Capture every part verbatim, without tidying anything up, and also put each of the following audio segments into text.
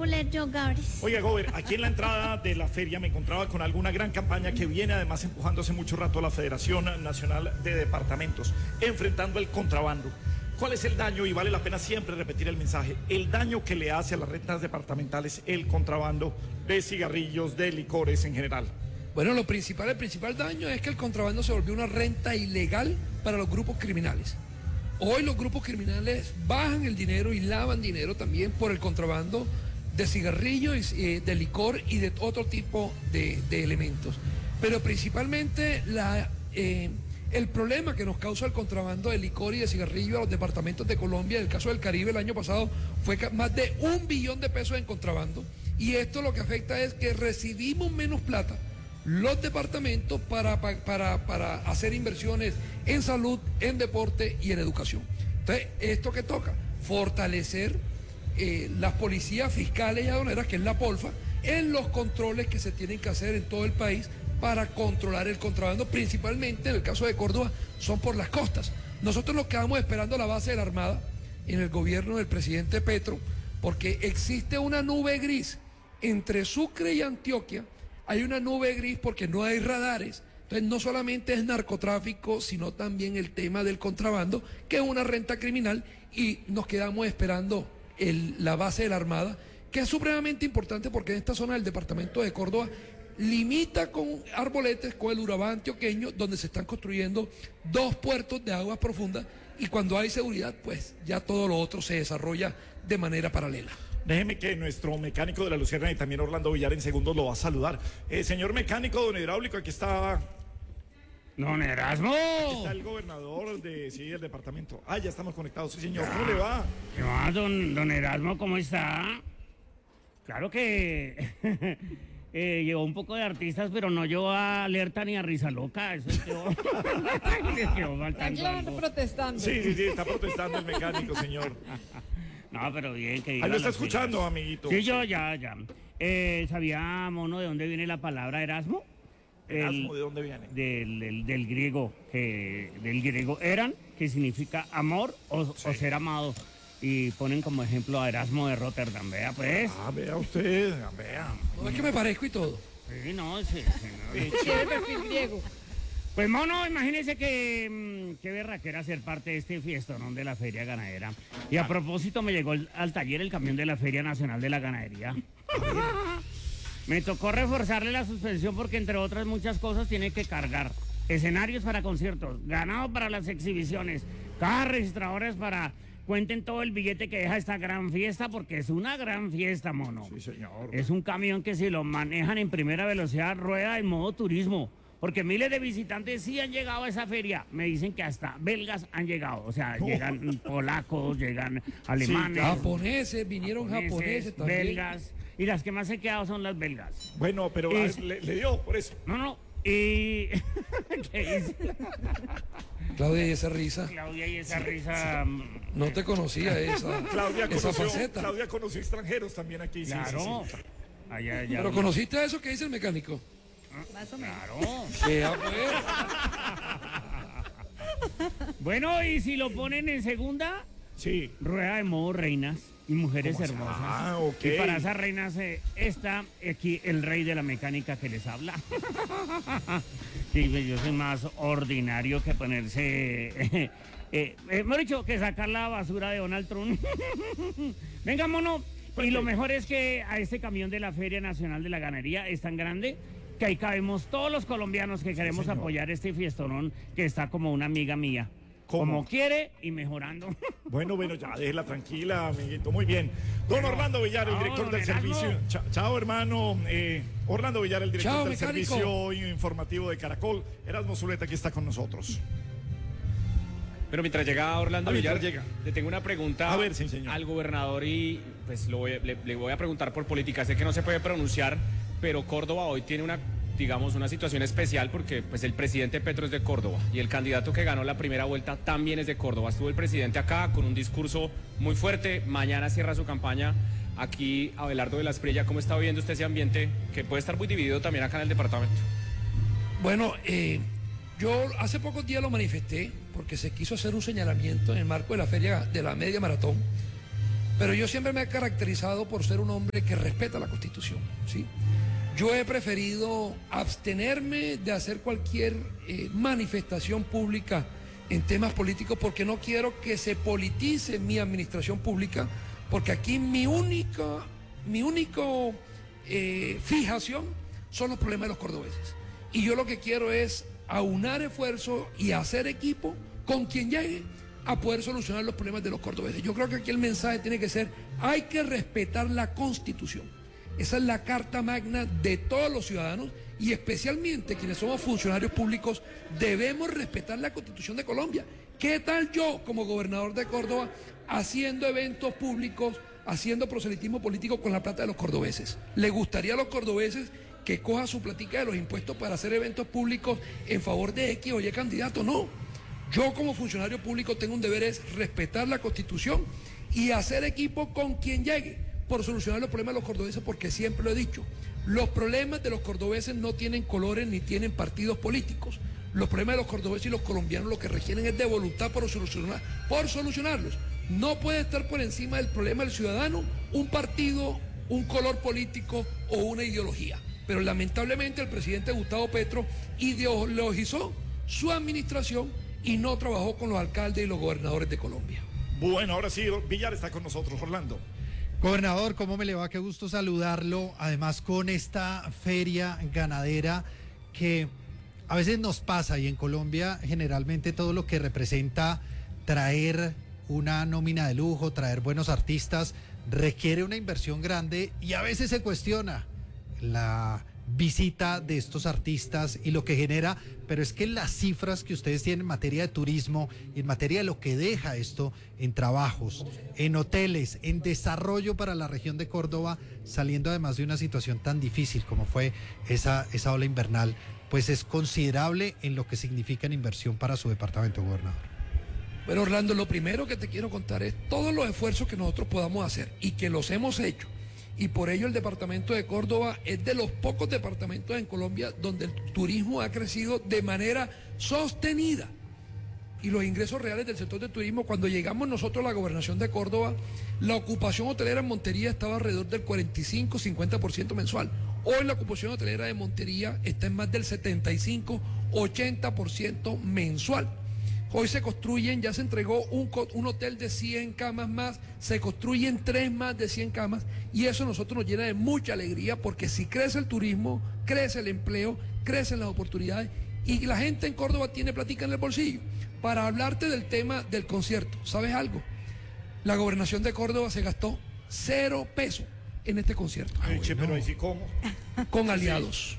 Popular Yogares. Oiga, Gober, aquí en la entrada de la feria me encontraba con alguna gran campaña que viene además empujando hace mucho rato a la Federación Nacional de Departamentos, enfrentando el contrabando. ¿Cuál es el daño? Y vale la pena siempre repetir el mensaje. El daño que le hace a las rentas departamentales el contrabando de cigarrillos, de licores en general. Bueno, lo principal, el principal daño es que el contrabando se volvió una renta ilegal para los grupos criminales. Hoy los grupos criminales bajan el dinero y lavan dinero también por el contrabando de cigarrillos, eh, de licor y de otro tipo de, de elementos. Pero principalmente la, eh, el problema que nos causa el contrabando de licor y de cigarrillo a los departamentos de Colombia, en el caso del Caribe el año pasado, fue más de un billón de pesos en contrabando. Y esto lo que afecta es que recibimos menos plata los departamentos para, para, para hacer inversiones en salud, en deporte y en educación. Entonces, ¿esto qué toca? Fortalecer eh, las policías fiscales y aduaneras, que es la Polfa, en los controles que se tienen que hacer en todo el país para controlar el contrabando, principalmente en el caso de Córdoba, son por las costas. Nosotros nos quedamos esperando la base de la Armada en el gobierno del presidente Petro, porque existe una nube gris entre Sucre y Antioquia. Hay una nube gris porque no hay radares. Entonces no solamente es narcotráfico, sino también el tema del contrabando, que es una renta criminal, y nos quedamos esperando el, la base de la Armada, que es supremamente importante porque en esta zona del departamento de Córdoba limita con Arboletes, con el Urabá antioqueño, donde se están construyendo dos puertos de aguas profundas, y cuando hay seguridad, pues ya todo lo otro se desarrolla de manera paralela. Déjeme que nuestro mecánico de la Luciérnaga y también Orlando Villar en segundos lo va a saludar. Eh, señor mecánico, don hidráulico, aquí está... ¡Don Erasmo! Aquí está el gobernador de, sí, del departamento. Ah, ya estamos conectados, sí señor. ¿Cómo le va? ¿Qué va, don, don Erasmo? ¿Cómo está? Claro que... eh, llevó un poco de artistas, pero no llevó a Alerta ni a Risa Loca. Eso quedó... quedó faltando algo. protestando. Sí, sí, sí, está protestando el mecánico, señor. No, pero bien que diga. Ahí lo está las escuchando, cosas. amiguito. Sí, yo ya, ya. Eh, ¿Sabía, mono, de dónde viene la palabra Erasmo? ¿Erasmo de dónde viene? Del, del, del griego, que del griego eran, que significa amor o, sí. o ser amado. Y ponen como ejemplo a Erasmo de Rotterdam, vea pues. Ah, vea usted, vea. No es que me parezco y todo. Sí, no, sí, sí, no. Tiene perfil griego. Pues mono, imagínese que mmm, qué berraquera ser parte de este fiestonón de la Feria Ganadera. Y a propósito me llegó el, al taller el camión de la Feria Nacional de la Ganadería. Me tocó reforzarle la suspensión porque entre otras muchas cosas tiene que cargar escenarios para conciertos, ganado para las exhibiciones, cajas registradoras para... Cuenten todo el billete que deja esta gran fiesta, porque es una gran fiesta, mono. Sí, señor. Es un camión que si lo manejan en primera velocidad rueda en modo turismo. Porque miles de visitantes sí han llegado a esa feria. Me dicen que hasta belgas han llegado. O sea, oh. llegan polacos, llegan alemanes. Sí, japoneses, vinieron japoneses, japoneses también. Belgas. Y las que más se han quedado son las belgas. Bueno, pero es... le, le dio por eso. No, no. Y... ¿Qué dice? Claudia, ¿y esa risa? Claudia, ¿y esa risa? No te conocía esa, Claudia esa conoció, faceta. Claudia conoció extranjeros también aquí. Claro. Sí, sí, sí. Allá, allá, ¿Pero conociste a eso que dice el mecánico? Más o menos. Claro. ¿Qué, pues? Bueno, y si lo ponen en segunda, sí. Rueda de modo reinas y mujeres hermosas. Ah, ok. Y para esas reinas eh, está aquí el rey de la mecánica que les habla. Sí, yo soy más ordinario que ponerse... Eh, eh, hemos dicho que sacar la basura de Donald Trump. Venga, mono. Y lo mejor es que a este camión de la Feria Nacional de la Ganadería es tan grande que ahí cabemos todos los colombianos que queremos sí, apoyar este fiestonón que está como una amiga mía. ¿Cómo? Como quiere y mejorando. Bueno, bueno, ya déjela tranquila, amiguito. Muy bien. Don Orlando Villar, el director del servicio. Chao, chao, hermano. Eh, Orlando Villar, el director chao, del mecánico. servicio informativo de Caracol. Erasmo Zuleta, aquí está con nosotros. Pero mientras llega Orlando ah, Villar, llega. le tengo una pregunta a ver, sí, señor. al gobernador y pues lo voy, le, le voy a preguntar por política. Sé que no se puede pronunciar, pero Córdoba hoy tiene una, digamos, una situación especial porque pues el presidente Petro es de Córdoba y el candidato que ganó la primera vuelta también es de Córdoba. Estuvo el presidente acá con un discurso muy fuerte. Mañana cierra su campaña. Aquí, Abelardo de la Espriella, ¿cómo está viendo usted ese ambiente que puede estar muy dividido también acá en el departamento? Bueno, eh, yo hace pocos días lo manifesté porque se quiso hacer un señalamiento en el marco de la feria de la media maratón pero yo siempre me he caracterizado por ser un hombre que respeta la Constitución, ¿sí? Yo he preferido abstenerme de hacer cualquier eh, manifestación pública en temas políticos porque no quiero que se politice mi administración pública, porque aquí mi única, mi único eh, fijación son los problemas de los cordobeses. Y yo lo que quiero es aunar esfuerzos y hacer equipo con quien llegue a poder solucionar los problemas de los cordobeses. Yo creo que aquí el mensaje tiene que ser, hay que respetar la Constitución. Esa es la carta magna de todos los ciudadanos y especialmente quienes somos funcionarios públicos debemos respetar la Constitución de Colombia. ¿Qué tal yo como gobernador de Córdoba haciendo eventos públicos, haciendo proselitismo político con la plata de los cordobeses? ¿Le gustaría a los cordobeses que coja su platica de los impuestos para hacer eventos públicos en favor de X o Y candidato? No. Yo como funcionario público tengo un deber es respetar la Constitución y hacer equipo con quien llegue por solucionar los problemas de los cordobeses, porque siempre lo he dicho, los problemas de los cordobeses no tienen colores ni tienen partidos políticos. Los problemas de los cordobeses y los colombianos lo que requieren es de voluntad por solucionar, por solucionarlos. No puede estar por encima del problema del ciudadano un partido, un color político o una ideología. Pero lamentablemente el presidente Gustavo Petro ideologizó su administración y no trabajó con los alcaldes y los gobernadores de Colombia. Bueno, ahora sí, Villar está con nosotros, Orlando. Gobernador, ¿cómo me le va? Qué gusto saludarlo. Además con esta feria ganadera que a veces nos pasa y en Colombia generalmente todo lo que representa traer una nómina de lujo, traer buenos artistas, requiere una inversión grande y a veces se cuestiona la visita de estos artistas y lo que genera, pero es que las cifras que ustedes tienen en materia de turismo y en materia de lo que deja esto en trabajos, en hoteles, en desarrollo para la región de Córdoba, saliendo además de una situación tan difícil como fue esa, esa ola invernal, pues es considerable en lo que significa en inversión para su departamento, gobernador. Bueno, Orlando, lo primero que te quiero contar es todos los esfuerzos que nosotros podamos hacer y que los hemos hecho. Y por ello el departamento de Córdoba es de los pocos departamentos en Colombia donde el turismo ha crecido de manera sostenida. Y los ingresos reales del sector del turismo, cuando llegamos nosotros a la gobernación de Córdoba, la ocupación hotelera en Montería estaba alrededor del cuarenta y cinco a cincuenta por ciento mensual. Hoy la ocupación hotelera de Montería está en más del setenta y cinco a ochenta por ciento mensual. Hoy se construyen, ya se entregó un, un hotel de cien camas más, se construyen tres más de cien camas y eso a nosotros nos llena de mucha alegría porque si crece el turismo, crece el empleo, crecen las oportunidades y la gente en Córdoba tiene platica en el bolsillo. Para hablarte del tema del concierto, ¿sabes algo? La gobernación de Córdoba se gastó cero pesos en este concierto. Ay, che, pero ahí sí, ¿cómo? Con aliados.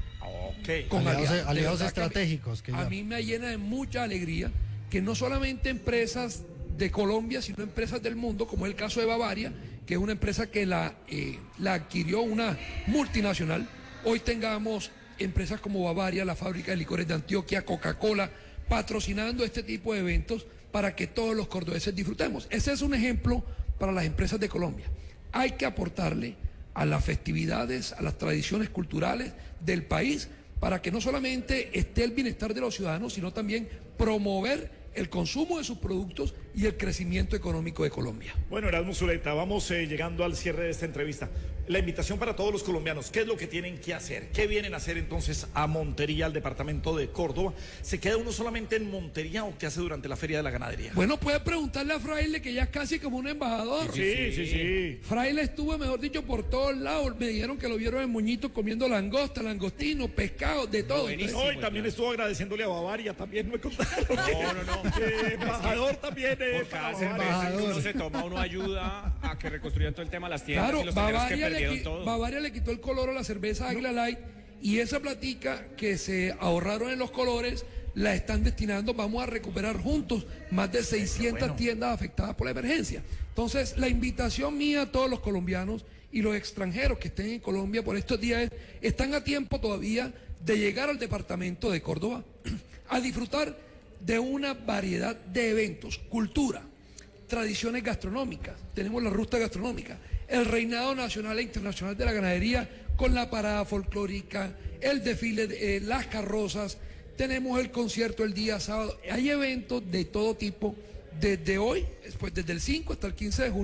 Ok. Con aliados, aliados, aliados de verdad que a mí- estratégicos. Que A ya- mí me llena de mucha alegría que no solamente empresas de Colombia, sino empresas del mundo, como es el caso de Bavaria, que es una empresa que la, eh, la adquirió una multinacional, hoy tengamos empresas como Bavaria, la fábrica de licores de Antioquia, Coca-Cola, patrocinando este tipo de eventos para que todos los cordobeses disfrutemos. Ese es un ejemplo para las empresas de Colombia. Hay que aportarle a las festividades, a las tradiciones culturales del país, para que no solamente esté el bienestar de los ciudadanos, sino también promover el consumo de sus productos y el crecimiento económico de Colombia. Bueno, Erasmo Zuleta, vamos eh, llegando al cierre de esta entrevista. La invitación para todos los colombianos, ¿qué es lo que tienen que hacer? ¿Qué vienen a hacer entonces a Montería, al departamento de Córdoba? ¿Se queda uno solamente en Montería o qué hace durante la Feria de la Ganadería? Bueno, puede preguntarle a Fraile, que ya es casi como un embajador. Sí, sí, sí. Fraile estuvo, mejor dicho, por todos lados. Me dijeron que lo vieron en Moñito comiendo langosta, langostino, pescado, de todo. Buenísimo. Hoy también estuvo agradeciéndole a Bavaria, también me contaron. No, no, no. Que embajador también es Por para cada Bavaria. cerveza que uno se toma, uno ayuda a que reconstruyan todo el tema de las tiendas Claro, y los tenderos que Bavaria le, perdieron qui- todo. Bavaria le quitó el color a la cerveza Águila Light y esa platica que se ahorraron en los colores la están destinando, vamos a recuperar juntos más de seiscientas tiendas afectadas por la emergencia. Entonces, la invitación mía a todos los colombianos y los extranjeros que estén en Colombia por estos días es, están a tiempo todavía de llegar al departamento de Córdoba a disfrutar de una variedad de eventos, cultura, tradiciones gastronómicas, tenemos la ruta gastronómica, el reinado nacional e internacional de la ganadería con la parada folclórica, el desfile, de, eh, las carrozas, tenemos el concierto el día sábado, hay eventos de todo tipo, desde hoy, pues desde el cinco hasta el quince de junio,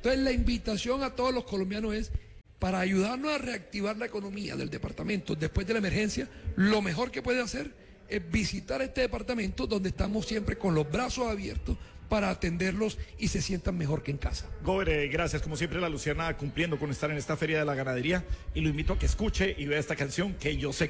Entonces la invitación a todos los colombianos es, para ayudarnos a reactivar la economía del departamento después de la emergencia, lo mejor que puede hacer es visitar este departamento donde estamos siempre con los brazos abiertos para atenderlos y se sientan mejor que en casa. Gober, eh, gracias, como siempre la Luciana cumpliendo con estar en esta feria de la ganadería y lo invito a que escuche y vea esta canción que yo sé que